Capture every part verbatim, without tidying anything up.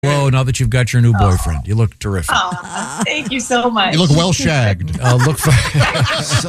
Whoa, now that you've got your new boyfriend. You look terrific. Oh, thank you so much. You look well shagged. Uh, look for- So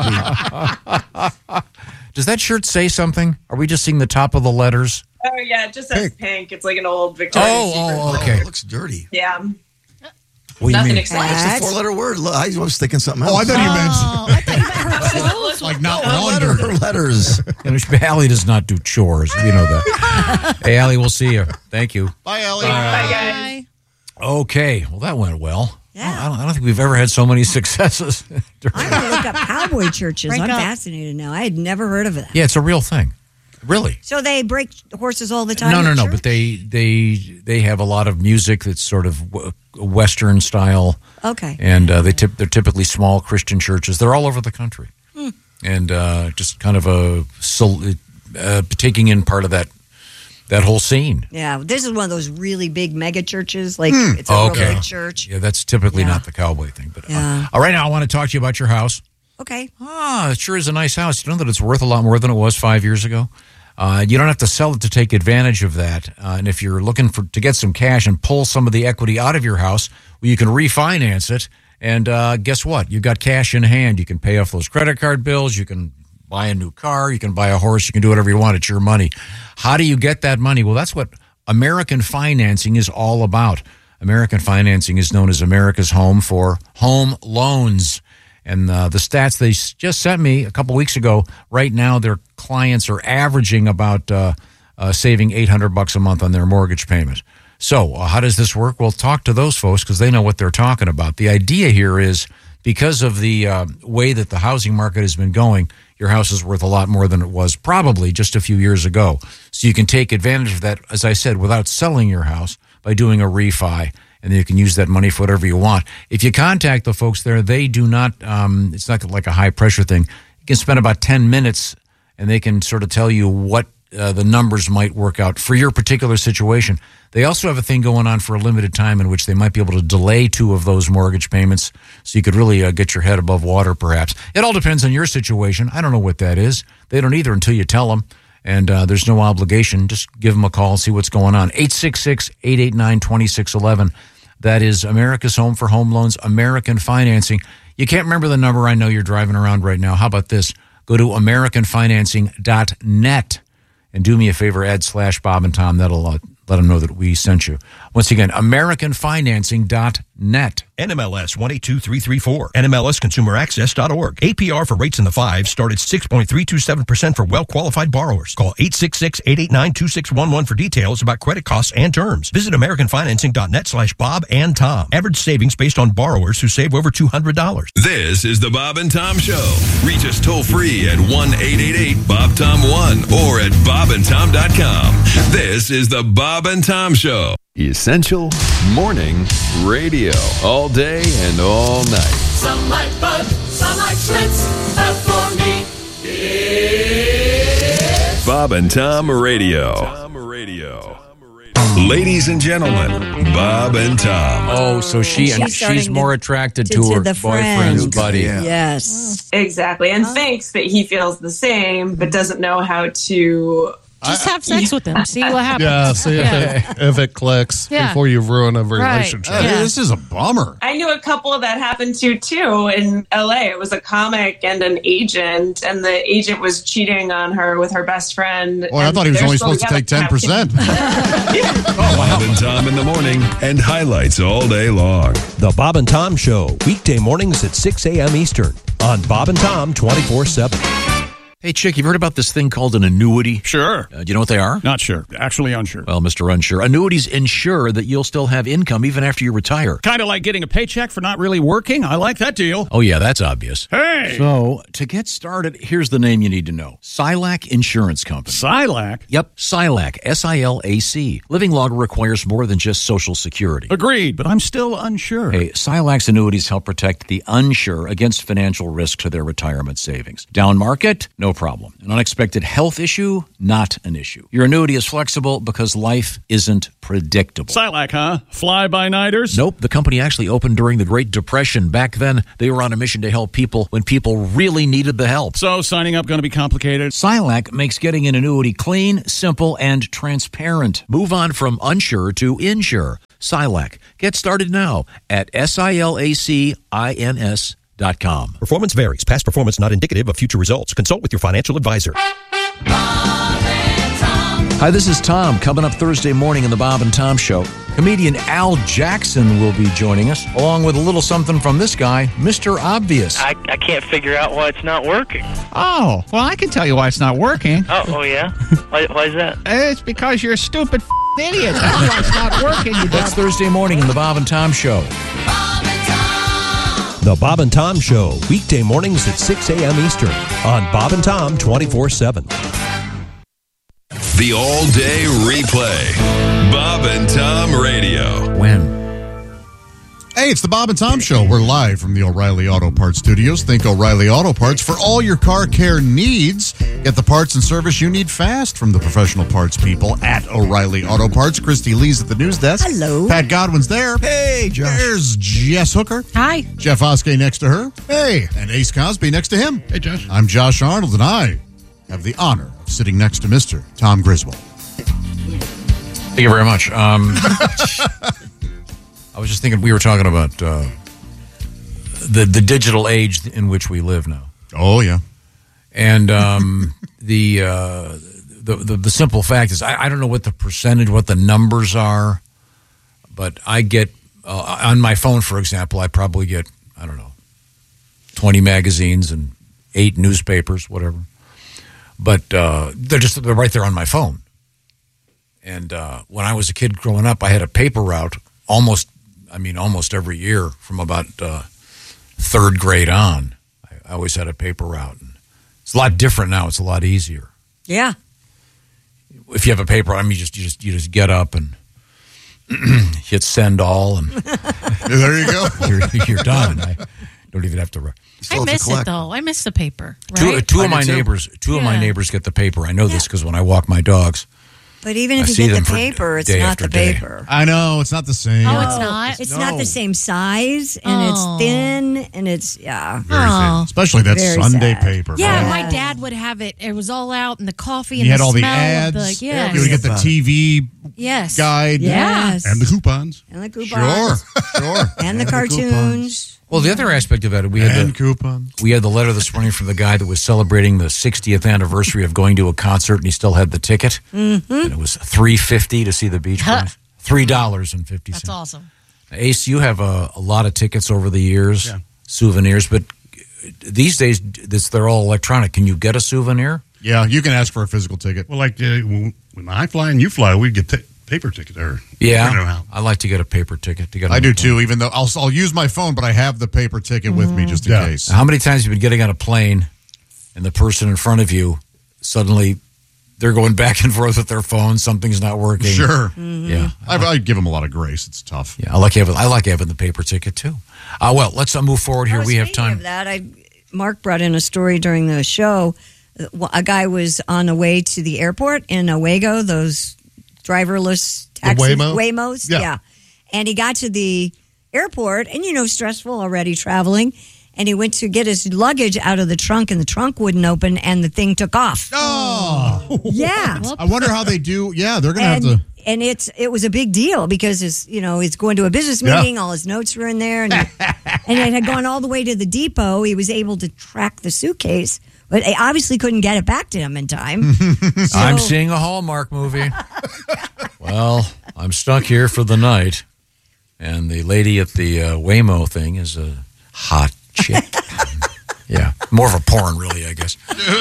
happy. Does that shirt say something? Are we just seeing the top of the letters? Oh, yeah, it just says pink. pink. It's like an old Victoria's Oh, Secret. oh, okay. Oh, it looks dirty. Yeah. What do you Nothing mean? exciting. It's a four-letter word. Look, I was thinking something else. Oh, I thought you meant Oh, I thought you meant her clothes. like not No, launder. letter, letters. You know, Allie does not do chores. You know that. Hey, Allie, we'll see you. Thank you. Bye, Ellie. Bye, guys. Okay, well, that went well. Yeah. I don't, I don't think we've ever had so many successes. I'm going to look up cowboy churches. Break I'm up. fascinated now. I had never heard of that. Yeah, it's a real thing. Really? So they break horses all the time? No, no, at no. church? But they they they have a lot of music that's sort of w- Western style, Okay. and uh, they tip, they're typically small Christian churches. They're all over the country, Hmm. and uh, just kind of a sol- uh, taking in part of that that whole scene. Yeah, this is one of those really big mega churches. Like, it's a real Okay. big church. Yeah, that's typically Yeah. not the cowboy thing. But Yeah. uh, uh, right now, I want to talk to you about your house. Okay. Ah, it sure is a nice house. You know that it's worth a lot more than it was five years ago? Uh, you don't have to sell it to take advantage of that. Uh, and if you're looking for to get some cash and pull some of the equity out of your house, well, you can refinance it. And uh, guess what? You've got cash in hand. You can pay off those credit card bills. You can buy a new car. You can buy a horse. You can do whatever you want. It's your money. How do you get that money? Well, that's what American Financing is all about. American Financing is known as America's home for home loans. And uh, the stats they s- just sent me a couple weeks ago, right now their clients are averaging about uh, uh, saving eight hundred bucks a month on their mortgage payment. So uh, how does this work? Well, talk to those folks because they know what they're talking about. The idea here is because of the uh, way that the housing market has been going, your house is worth a lot more than it was probably just a few years ago. So you can take advantage of that, as I said, without selling your house by doing a refi. And you can use that money for whatever you want. If you contact the folks there, they do not, um, it's not like a high pressure thing. You can spend about ten minutes and they can sort of tell you what uh, the numbers might work out for your particular situation. They also have a thing going on for a limited time in which they might be able to delay two of those mortgage payments so you could really uh, get your head above water perhaps. It all depends on your situation. I don't know what that is. They don't either until you tell them. And uh, there's no obligation. Just give them a call and see what's going on. eight six six, eight eight nine, two six one one. That is America's Home for Home Loans, American Financing. You can't remember the number. I know you're driving around right now. How about this? Go to american financing dot net and do me a favor, add slash Bob and Tom. That'll uh, let them know that we sent you. Once again, american financing dot net. N M L S one eight two three three four. N M L S consumer access dot org. A P R for rates in the fives start at six point three two seven percent for well-qualified borrowers. Call eight six six, eight eight nine, two six one one for details about credit costs and terms. Visit american financing dot net slash Bob and Tom. Average savings based on borrowers who save over two hundred dollars. This is the Bob and Tom Show. Reach us toll free at one eight eight eight, B O B T O M one or at bob and tom dot com. This is the Bob and Tom Show. Essential Morning Radio. All day and all night. Some like Bud, some like Schlitz, but for me, it's Bob and Tom Radio. Tom Radio. Ladies and gentlemen, Bob and Tom. Oh, so she And and she's she's, starting more to- attracted to- to, to her the boyfriend's friend. buddy. Yeah. Yes. Exactly. And thinks that he feels the same, but doesn't know how to. Just have sex with them. See what happens. Yeah, see if, Yeah. It, if it clicks Yeah. before you ruin a Right. relationship. Yeah. This is a bummer. I knew a couple that happened to too in L A. It was a comic and an agent, and the agent was cheating on her with her best friend. Well, I and thought he was they're only still supposed to take together. ten percent. Bob and Tom in the morning and highlights all day long. The Bob and Tom Show, weekday mornings at six a.m. Eastern on Bob and Tom twenty-four seven. Hey, Chick, you've heard about this thing called an annuity? Sure. Uh, do you know what they are? Not sure. Actually unsure. Well, Mister Unsure, annuities ensure that you'll still have income even after you retire. Kind of like getting a paycheck for not really working. I like that deal. Oh, yeah, that's obvious. Hey! So, to get started, here's the name you need to know. Silac Insurance Company. Silac? Yep, Silac, S I L A C. Living longer requires more than just Social Security. Agreed, but I'm still unsure. Hey, Silac's annuities help protect the unsure against financial risk to their retirement savings. Down market, no problem. An unexpected health issue, not an issue. Your annuity is flexible because life isn't predictable. Silac, huh? Fly-by-nighters? Nope. The company actually opened during the Great Depression. Back then, they were on a mission to help people when people really needed the help. So signing up going to be complicated? Silac makes getting an annuity clean, simple, and transparent. Move on from unsure to insure. Silac. Get started now at S I L A C I N S dot com. Performance varies. Past performance not indicative of future results. Consult with your financial advisor. Hi, this is Tom. Coming up Thursday morning in the Bob and Tom Show, comedian Al Jackson will be joining us, along with a little something from this guy, Mister Obvious. I, I can't figure out why it's not working. Oh, well, I can tell you why it's not working. Oh, oh yeah? Why, why is that? It's because you're a stupid f- idiot. That's why it's not working. You That's Thursday morning in the Bob and Tom Show. The Bob and Tom Show, weekday mornings at six a.m. Eastern on Bob and Tom twenty-four seven. The all-day replay. Bob and Tom Radio. When? Hey, it's the Bob and Tom Show. We're live from the O'Reilly Auto Parts Studios. Think O'Reilly Auto Parts for all your car care needs. Get the parts and service you need fast from the professional parts people at O'Reilly Auto Parts. Christy Lee's at the news desk. Hello. Pat Godwin's there. Hey, Josh. There's Jess Hooker. Hi. Jeff Oskey next to her. Hey. And Ace Cosby next to him. Hey, Josh. I'm Josh Arnold, and I have the honor of sitting next to Mister Tom Griswold. Thank you very much. Um, I was just thinking we were talking about uh, the the digital age in which we live now. Oh, yeah. And um, the, uh, the the the simple fact is, I, I don't know what the percentage, what the numbers are, but I get uh, on my phone, for example, I probably get I don't know twenty magazines and eight newspapers, whatever. But uh, they're just they're right there on my phone. And uh, when I was a kid growing up, I had a paper route almost. I mean, almost every year from about uh, third grade on. I, I always had a paper route. And it's a lot different now. It's a lot easier. Yeah. If you have a paper, I mean, you just you just you just get up and hit send all, and there you go. You're, you're done. I don't even have to. Re- I miss it though. I miss the paper. Two, Right? two of my neighbors, two Yeah. of my neighbors get the paper. I know this because when I walk my dogs. But even I if you see get them the for paper, it's day not after the day. paper. I know, it's not the same. Oh, it's not? It's No. not the same size, and Oh. it's thin, and it's, yeah. Very Oh. thin. Especially that Very Sunday sad. paper. Yeah, man. my dad would have it. It was all out in the coffee and You had the all the smell ads. of the yes. You would get the T V yes. guide. Yes. And the coupons. And the coupons. Sure, sure. And the And the cartoons. Well, the other aspect of it, we had And the, coupons. we had the letter this morning from the guy that was celebrating the sixtieth anniversary of going to a concert, and he still had the ticket. Mm-hmm. And it was three fifty to see the Beach Boys. Three dollars and fifty cents. That's awesome. Ace, you have a, a lot of tickets over the years, Yeah. souvenirs, but these days this, they're all electronic. Can you get a souvenir? Yeah, you can ask for a physical ticket. Well, like uh, when when I fly and you fly, we get t- paper ticket there. Yeah, I don't know how. I like to get a paper ticket. To get I on do the plane. too, even though I'll, I'll use my phone, but I have the paper ticket with me just in Yeah. case. How many times have you been getting on a plane and the person in front of you suddenly they're going back and forth with their phone, something's not working? Sure. Yeah. I, I give them a lot of grace. It's tough. Yeah, I like having I like having the paper ticket too. Uh, well, let's uh, move forward here. Oh, we have speaking time. of that, I, Mark brought in a story during the show. A guy was on the way to the airport in Owego, those driverless taxi Waymo? Waymos. Yeah. Yeah. And he got to the airport, and you know, stressful already traveling. And he went to get his luggage out of the trunk, and the trunk wouldn't open, and the thing took off. Oh, Yeah. I wonder how they do. Yeah, they're going to and, have to. and it's it was a big deal because it's you know he's going to a business Yeah. meeting, all his notes were in there, and he, and it had gone all the way to the depot. He was able to track the suitcase, but they obviously couldn't get it back to him in time. So- I'm seeing a Hallmark movie. Well, I'm stuck here for the night, and the lady at the uh, Waymo thing is a hot chick. Yeah, more of a porn, really, I guess.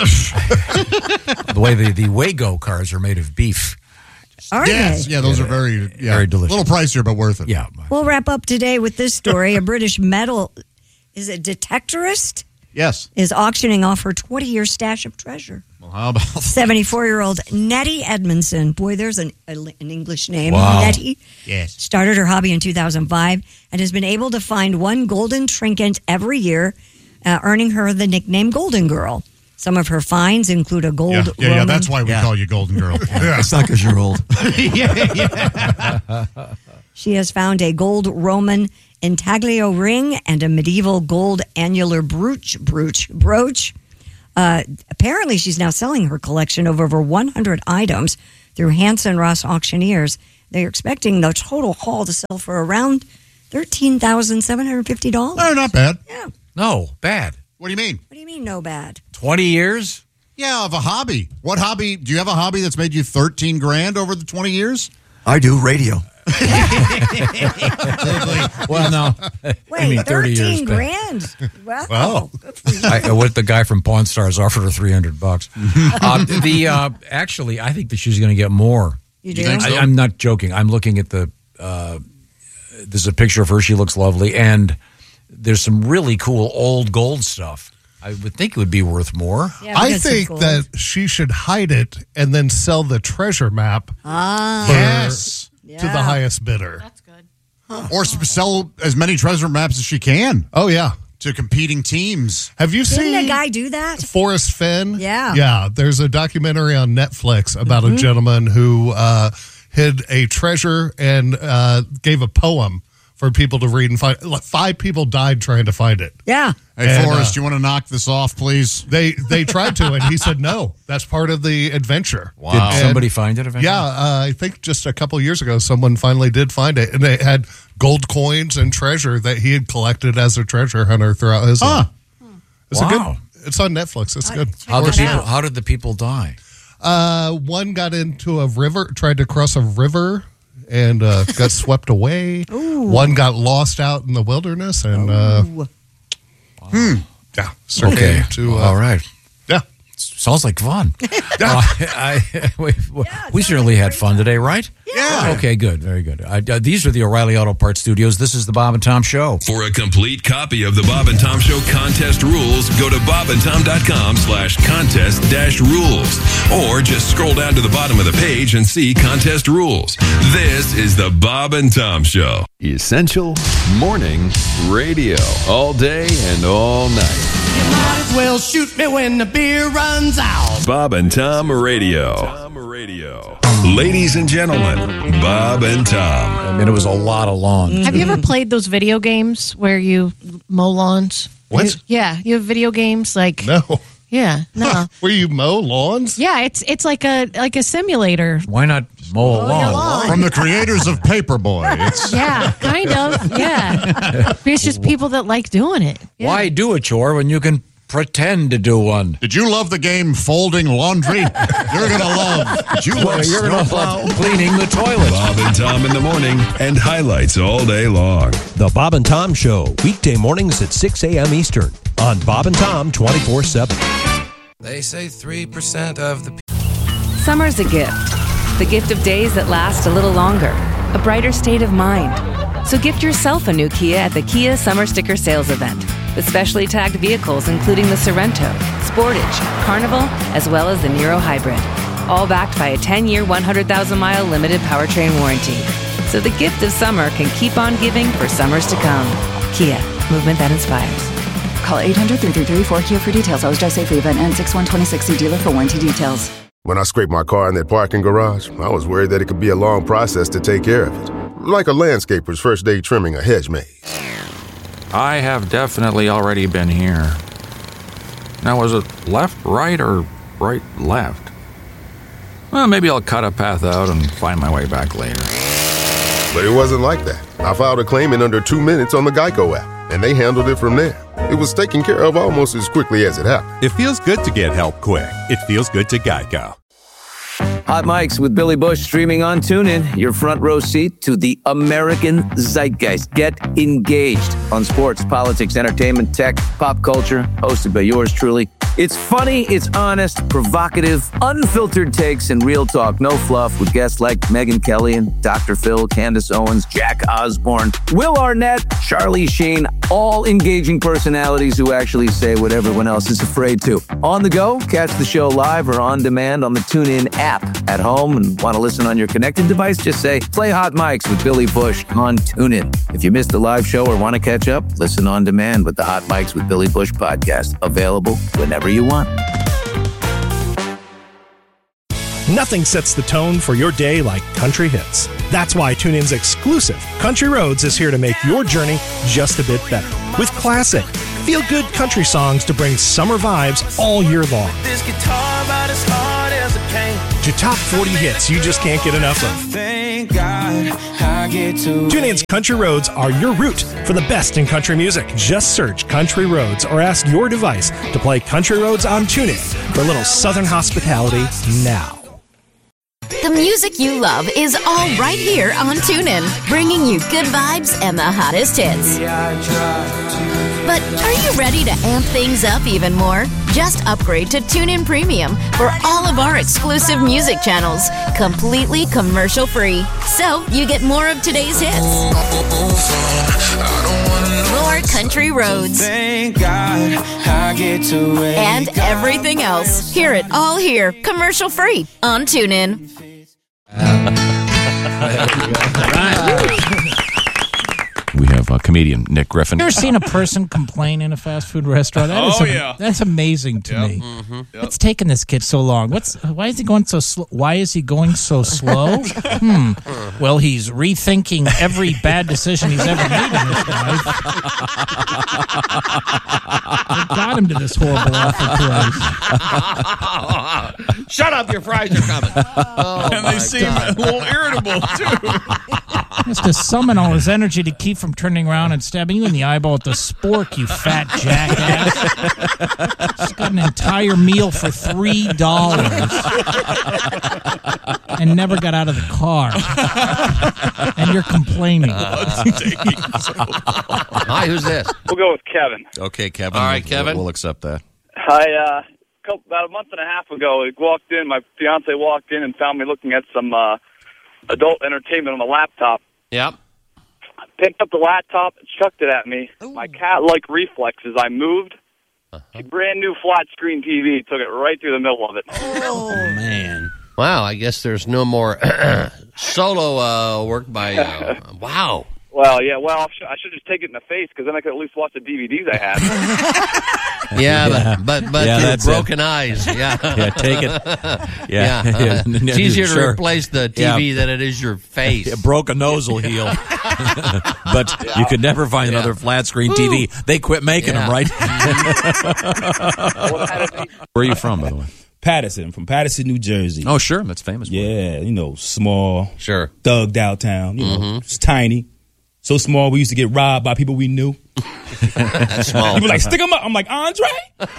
The way the, the Wago cars are made of beef. Are Yes, they? yeah, those are very, yeah, Very delicious. A little pricier, but worth it. Yeah. We'll wrap up today with this story. A British metal, is it detectorist, Yes. is auctioning off her twenty-year stash of treasure. Well, how about seventy-four-year-old Nettie Edmondson. Boy, there's an, a, an English name. Wow. Nettie. Yes. Started her hobby in two thousand five and has been able to find one golden trinket every year, uh, earning her the nickname Golden Girl. Some of her finds include a gold Yeah, yeah, Roman. yeah. That's why we Yeah. call you Golden Girl. Yeah, it's not because you're old. yeah, yeah. She has found a gold Roman intaglio ring and a medieval gold annular brooch. brooch, brooch. Uh, apparently, she's now selling her collection of over one hundred items through Hanson Ross Auctioneers. They're expecting the total haul to sell for around thirteen thousand seven hundred fifty dollars. Oh, not bad. Yeah. No, bad. What do you mean? What do you mean, no bad? twenty years? Yeah, of a hobby. What hobby? Do you have a hobby that's made you thirteen grand over the twenty years? I do radio. Well, no. Wait, I mean, thirty years. thirteen but- grand? Wow. Wow. Good for you. I, what the guy from Pawn Stars offered her three hundred bucks. uh, the uh, actually, I think that she's going to get more. You do? think so? I, I'm not joking. I'm looking at the. Uh, there's a picture of her. She looks lovely, and there's some really cool old gold stuff. I would think it would be worth more. Yeah, I because of think gold. that she should hide it and then sell the treasure map Ah. for- Yes. to Yeah. the highest bidder. That's good. Or s- sell as many treasure maps as she can Oh, yeah. to competing teams. Have you Didn't seen a guy do that? Forrest Fenn? Yeah. Yeah. There's a documentary on Netflix about Mm-hmm. a gentleman who uh, hid a treasure and uh, gave a poem for people to read and find. Like, five people died trying to find it. Yeah. Hey, And, Forrest, uh, you want to knock this off, please? They they tried to, and he said no. That's part of the adventure. Wow. Did And- somebody find it eventually? Yeah, uh, I think just a couple years ago, someone finally did find it, and they had gold coins and treasure that he had collected as a treasure hunter throughout his Huh. life. It's a Wow. good. It's on Netflix. It's good. How did Check it people? out. How did the people die? Uh, one got into a river, tried to cross a river, and uh, got swept away. One got lost out in the wilderness, and uh, Ooh. yeah, succumbed Okay. to uh, All right. yeah. Sounds like fun. Uh, I, we we certainly had fun today, right? Yeah. Okay, good. Very good. I, uh, these are the O'Reilly Auto Parts Studios. This is the Bob and Tom Show. For a complete copy of the Bob and Tom Show contest rules, go to bobandtom.com slash contest dash rules. Or just scroll down to the bottom of the page and see contest rules. This is the Bob and Tom Show. Essential Morning Radio. All day and all night. You might as well shoot me when the beer runs out. Bob and Tom Radio. Tom Radio. Ladies and gentlemen, Bob and Tom. I mean, it was a lot of lawns. Have you ever played those video games where you mow lawns? What? You- yeah, you have video games like No, yeah, no. where you mow lawns? Yeah, it's it's like a like a simulator. Why not mow a lawn? lawn. From the creators of Paperboy. It's Yeah, kind of. Yeah. It's just people that like doing it. Yeah. Why do a chore when you can pretend to do one? Did you love the game Folding Laundry? You're going to love. Did you Well, love you're going to Snowplow? love cleaning the toilet. Bob and Tom in the morning and highlights all day long. The Bob and Tom Show, weekday mornings at six a.m. Eastern on Bob and Tom twenty-four seven. They say three percent of the Summer's a gift. The gift of days that last a little longer. A brighter state of mind. So gift yourself a new Kia at the Kia Summer Sticker Sales Event. With specially tagged vehicles including the Sorrento, Sportage, Carnival, as well as the Niro Hybrid. All backed by a ten-year, one hundred thousand mile limited powertrain warranty. So the gift of summer can keep on giving for summers to come. Kia, movement that inspires. Call eight hundred, three three three, four K I A for details. Always drive safely. Event ends six one twenty-six. See dealer for warranty details. When I scraped my car in that parking garage, I was worried that it could be a long process to take care of it. Like a landscaper's first day trimming a hedge maze. I have definitely already been here. Now, was it left, right, or right, left? Well, maybe I'll cut a path out and find my way back later. But it wasn't like that. I filed a claim in under two minutes on the Geico app, and they handled it from there. It was taken care of almost as quickly as it happened. It feels good to get help quick. It feels good to Geico. Hot Mics with Billy Bush streaming on TuneIn. Your front row seat to the American zeitgeist. Get engaged on sports, politics, entertainment, tech, pop culture. Hosted by yours truly. It's funny, it's honest, provocative, unfiltered takes, and real talk. No fluff with guests like Megyn Kelly and Doctor Phil, Candace Owens, Jack Osborne, Will Arnett, Charlie Sheen. All engaging personalities who actually say what everyone else is afraid to. On the go, catch the show live or on demand on the TuneIn app. At home and want to listen on your connected device, just say, play Hot Mics with Billy Bush on TuneIn. If you missed a live show or want to catch up, listen on demand with the Hot Mics with Billy Bush podcast. Available whenever you want. Nothing sets the tone for your day like country hits. That's why TuneIn's exclusive Country Roads is here to make your journey just a bit better. With classic, feel-good country songs to bring summer vibes all year long. This guitar about as hard as a pain. To top forty hits you just can't get enough of. Thank God I get to. TuneIn's Country Roads are your route for the best in country music. Just search Country Roads or ask your device to play Country Roads on TuneIn for a little Southern hospitality now. The music you love is all right here on TuneIn, bringing you good vibes and the hottest hits. But are you ready to amp things up even more? Just upgrade to TuneIn Premium for all of our exclusive music channels, completely commercial-free. So you get more of today's hits. More country roads. Thank God I get to wake and everything else. Hear it all here, commercial-free on TuneIn. We have a comedian, Nick Griffin. You ever seen a person complain in a fast food restaurant? That Oh, is yeah. That's amazing to Yep. me. Mhm. Yep. What's taking this kid so long? What's why is he going so slow? Why is he going so slow? hmm. Well, he's rethinking every bad decision he's ever made in his life. What got him to this horrible awful place? Shut up, your fries are coming. Oh, and they my seem God. a little irritable, too. He has to summon all his energy to keep from turning around and stabbing you in the eyeball with the spork, you fat jackass. He's got an entire meal for three dollars and never got out of the car. And you're complaining. Hi, who's this? We'll go with Kevin. Okay, Kevin. All right, we'll- Kevin. We'll accept that. I, uh, couple, about a month and a half ago, I walked in, my fiance walked in and found me looking at some uh, adult entertainment on the laptop. Yep. I picked up the laptop and chucked it at me. My cat-like reflexes, I moved. A brand new flat screen T V took it right through the middle of it. Oh, man. Wow, I guess there's no more solo uh, work by... Uh, wow. Well, yeah, well, I should, I should just take it in the face because then I could at least watch the D V Ds I had. Yeah, Yeah. but but, but Yeah, through that's broken eyes. Yeah, Yeah, take it. Yeah. yeah. Yeah. It's easier to Sure. replace the T V Yeah. than it is your face. A broken nose will heal. But you could never find Yeah. another flat screen T V. They quit making Yeah. them, right? Where are you from, by the way? Patterson, from Patterson, New Jersey. Oh, sure. That's famous. Yeah, you know, small, sure, thugged out town. You know, Mhm. it's tiny, so small. We used to get robbed by people we knew. That's small. People like stick 'em up. I'm like Andre.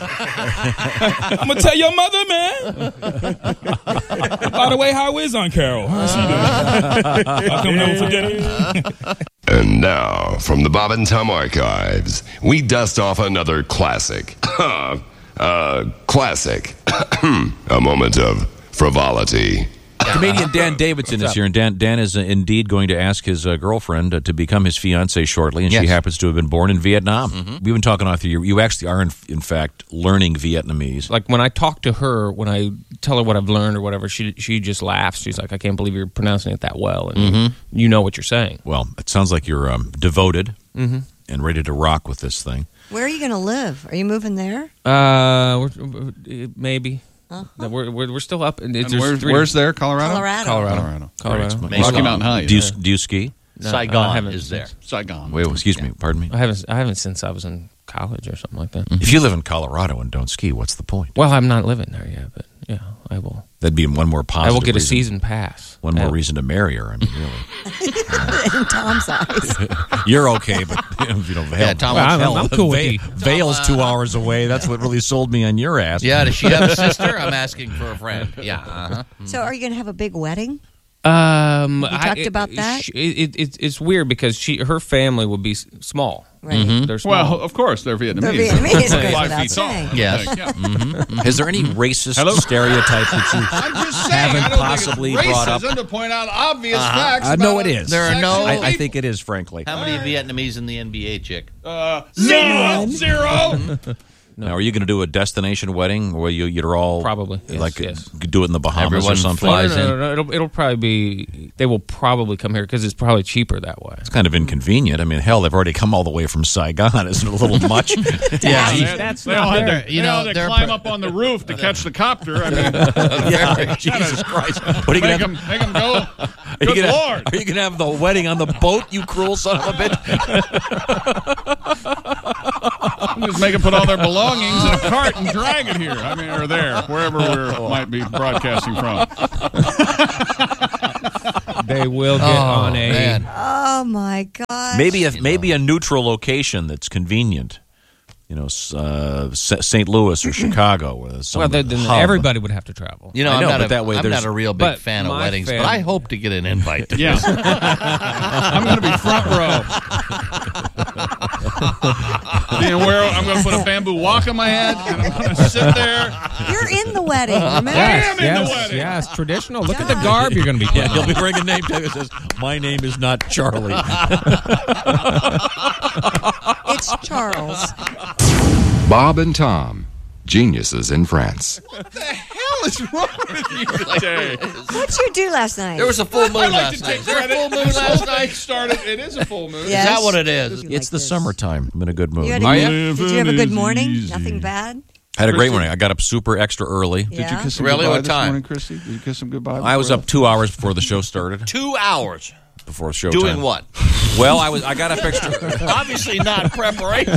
I'm gonna tell your mother, man. By the way, how is Aunt Carol? How's she doing? I'll come over for dinner. And now, from the Bob and Tom archives, we dust off another classic. uh, classic. A moment of frivolity. Comedian Dan Davidson is here, and Dan, Dan is uh, indeed going to ask his uh, girlfriend uh, to become his fiancée shortly, and she Yes. happens to have been born in Vietnam. We've been talking off the year. You actually are, in, in fact, learning Vietnamese. Like when I talk to her, when I tell her what I've learned or whatever, she she just laughs. She's like, "I can't believe you're pronouncing it that well, and Mhm. you know what you're saying." Well, it sounds like you're um, devoted Mhm. and ready to rock with this thing. Where are you going to live? Are you moving there? Uh, we're, uh, maybe. Uh-huh. No, we're, we're we're still up. And And where's- where's there? Colorado? Colorado. Colorado. Colorado. Colorado. Great. Rocky Mountain High. Do you, Yeah. do you ski? No, Saigon I haven't is there. since- Saigon. Wait, excuse me. Pardon me. I haven't. I haven't since I was in college or something like that. If you live in Colorado and don't ski, what's the point? Well, I'm not living there yet, but yeah, I will. That'd be one more positive I will get a reason- season pass. One more Yeah. reason to marry her. I mean, really. In Tom's eyes. You're okay, but you know, Vale, Yeah, Tom, Well, I'm- hell, I'm cool with Va- you. Vale's two hours away. That's what really sold me on your ass. Yeah, does she have a sister? I'm asking for a friend. Yeah. Uh-huh. So are you going to have a big wedding? Um, You talked about that? She, it, it, it's weird because she her family will be s- small. Right. Mhm. They're small. Well, of course, they're Vietnamese. They're Vietnamese, goes Five without feet tall. saying. I would Yes. think, yeah. Mhm. Is there any racist Hello? stereotype that you I'm just saying, haven't I don't possibly think it's brought up? racism to point out obvious Uh-huh. facts. I about know it is. There are sex no- and I, I people. think it is, frankly. How many Vietnamese in the N B A, chick? Uh, zero, zero. Now, are you going to do a destination wedding where you, you're all Probably, yes, like yes. do it in the Bahamas Everyone or something? flies no, no, in. no, no, It'll, it'll probably be. They will probably come here because it's probably cheaper that way. It's kind of inconvenient. I mean, hell, they've already come all the way from Saigon. Isn't it a little much? Yeah, They- that's they not all had fair. to, You they know, all had to they're climb pro- up on the roof to catch the copter. I mean, yeah, Jesus Christ! What are you make going them, make them go. Are you Good gonna, Lord. Are you going to have the wedding on the boat, you cruel son of a bitch? Just make them put all their belongings in a cart and drag it here. I mean, or there, wherever we might be broadcasting from. They will get Oh, on a. man. Oh my God. Maybe a maybe a neutral location that's convenient. You know, s- uh, S- Saint Louis or Chicago. Where there's some Well, then, then hub. everybody would have to travel. You know, I I'm know, not but a, that way I'm there's- not a real big But fan of my weddings, fam- but I hope to get an invite to Yes. this. I'm going to be front row. Being where I'm going to put a bamboo walk on my head, and I'm going to sit there. You're in the wedding, remember? Yes, am in yes, the wedding. yes, traditional. Look at the garb you're going to be Yeah, putting he'll on. be bringing a name tag that says, "My name is not Charlie." It's Charles. Bob and Tom, geniuses in France. What the hell is wrong with you today? What'd you do last night? There was a full moon I'd like last to night. take Is there a credit. full moon This last whole thing night? started. It is a full moon. Yes. Is that what it is? You It's like the this. summertime. I'm in a good mood. You had a, Are you? Did you have a good Living is morning? easy. Nothing bad? I had a great morning. I got up super extra early. Did you Yeah? kiss him Really? goodbye What this time? morning, Christy? Did you kiss him goodbye? I was before up two hours before the show started. Two hours. Before show Doing time. what? Well, I was. I got up extra. Obviously not preparation.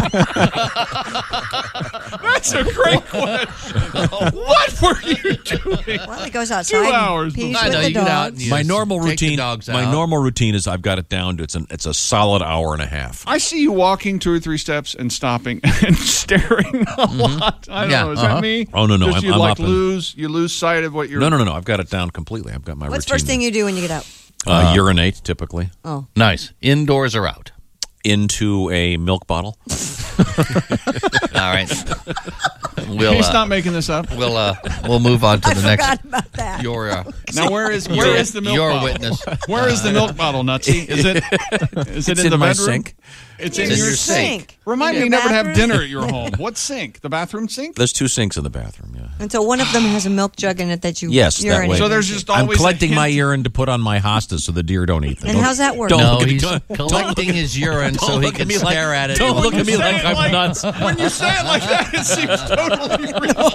That's a great question. What were you doing? Well, he goes outside. Two hours Pees I with know, the you get out dogs. and you My just normal take the routine. dogs My out. normal routine is I've got it down to it's an it's a solid hour and a half. I see you walking two or three steps and stopping and staring a lot. I don't Yeah, know. Is uh-huh. that me? Oh, no, no, Just I'm- you I'm like up and- lose you lose sight of what you're. No, no, no, no. I've got it down completely. I've got my What's routine. first thing you do when you get up? Uh, urinate typically Oh. Nice. Indoors or out? into a milk bottle. All right. We'll, He's uh, not making this up. We'll uh, we'll move on to I the next. forgot about that. Your uh, Now where is where your, is the milk your bottle? witness? Where is the milk bottle, Nutsy? Is it is it It's in, in the my bedroom? sink. It's It's in in your your sink. sink. Remind In me your never to have bathroom? dinner at your home. What sink? The bathroom sink? There's two sinks in the bathroom. Yeah. And so one of them has a milk jug in it that you Yes, that urinate way. So into. there's just I'm always a collecting my hint- urine to put on my hostas so the deer don't eat them. And Don't- how's that work? Don't No, look at me- he's don't- don't collecting look- his urine don't so he look at can me like- stare at it. Don't look at me Say like it I'm like- nuts. When you say it like that, it seems totally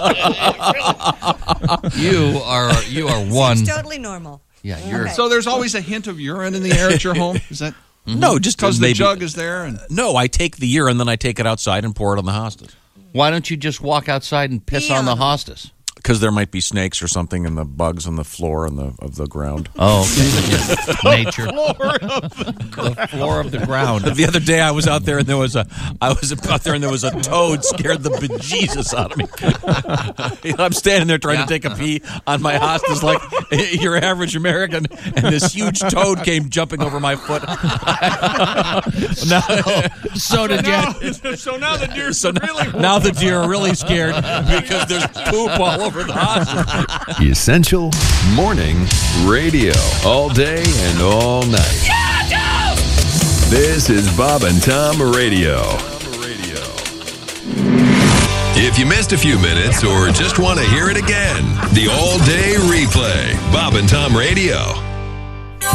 real. You are you are one. It's totally normal. Yeah, you're. Okay. So there's always a hint of urine in the air at your home. Is that No, just because the maybe- jug is there? And No, I take the urine, then I take it outside and pour it on the hostas. Why don't you just walk outside and piss Pee on the on hostas? Because there might be snakes or something in the bugs on the floor and the of the ground. Oh, okay. Nature. floor of the The floor of the ground. The other day I was out there and there was a I was out there and there was a toad scared the bejesus out of me. I'm standing there trying Yeah. to take a pee on my hostas like your average American, and this huge toad came jumping over my foot. now, So did you? now, so now the deer's so really now, now the deer are really scared because there's poop all over the hostas. Essential Morning Radio. All day and all night. This is Bob and Tom Radio. If you missed a few minutes or just want to hear it again, the all day replay. Bob and Tom Radio.